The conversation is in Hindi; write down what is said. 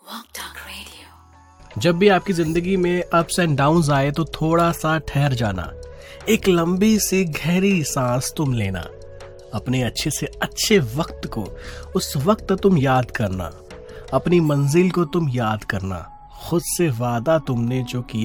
जब भी आपकी जिंदगी में अप्स एंड डाउन्स आए तो थोड़ा सा ठहर जाना, एक लंबी सी गहरी सांस तुम लेना, अपने अच्छे से अच्छे वक्त को उस वक्त तुम याद करना, अपनी मंजिल को तुम याद करना, खुद से वादा तुमने जो किया